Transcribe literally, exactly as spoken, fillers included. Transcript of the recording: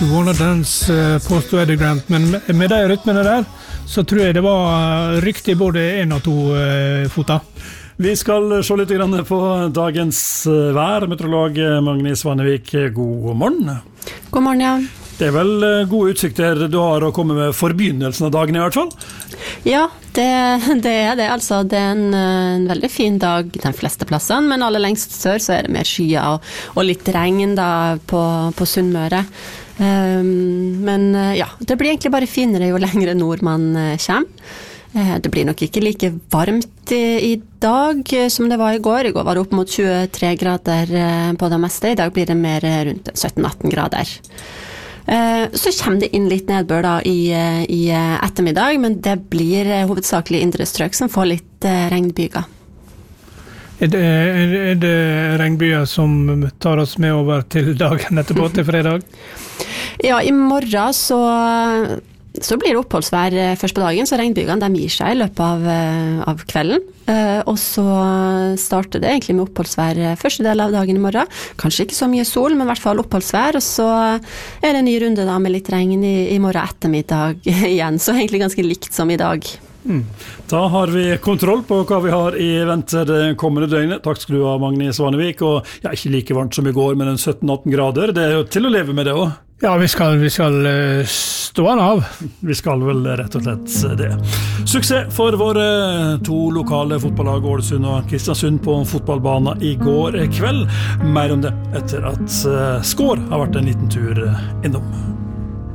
One of dance påstod Eddie Grant, men med de rytmene der, så tror jeg det var riktig både en og to foter. Vi skal se litt grann på dagens vær. Meteorolog Magni Svanevik, god morgen. God morgen, ja. Det er vel gode utsikter du har å komme med for begynnelsen av dagen i hvert fall? Ja, det, det er det. Altså, det er en, en veldig fin dag de fleste plassene, men aller lengst sør så er det mer skyer og, og litt regn da på, på Sunnmøre. Um, men ja, det blir egentlig bare finere jo lengre nord man kommer. Det blir nok ikke like varmt i, i dag som det var i går. I går var det opp mot tjuetre grader på det meste. I dag blir det mer rundt sytten atten grader. Så kommer det inn litt nedbør da i, i ettermiddag, men det blir hovedsakelig indre strøk som får litt regnbyger. Er det, er det regnbyger som tar oss med over til dagen etterpå til fredag? Ja, i morgen så... Så blir det oppholdsvær først på dagen, så regnbygene de gir seg i løpet av, av kvelden. Og så starter det egentlig med oppholdsvær første del av dagen i morgen. Kanskje ikke så mye sol, men i hvert fall oppholdsvær. Og så er det en ny runde da med litt regn i, i morgen ettermiddag igjen, så egentlig ganske likt som i dag. Mm. Da har vi kontroll på hva vi har i vente det kommende døgnet. Takk skal du ha, Magni Svanevik. Og ja, ikke like varmt som i går, men sytten atten grader. Det er jo til å leve med det også. Ja, vi skal, vi skal stå den av. Vi skal vel rett og slett det. Suksess for våre to lokale fotballag, Ålesund og Kristiansund, på fotballbanen i går kveld. Mer om det etter at Skår har vært en liten tur innom.